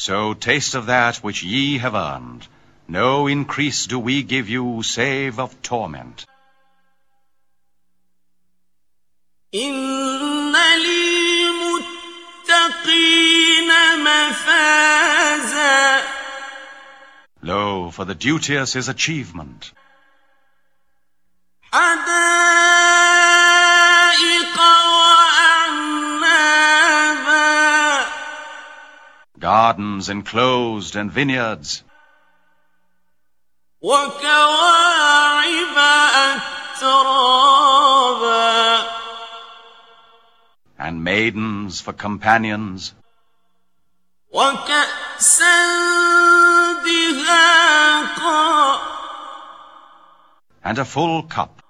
So taste of that which ye have earned. No increase do we give you, save of torment. إن للمتقين مفازا. Lo, for the duteous is achievement. حدائق وأعنابا. Gardens enclosed and vineyards. وكواعب أترابا. And maidens for companions. وكأسا دهاقا. And a full cup.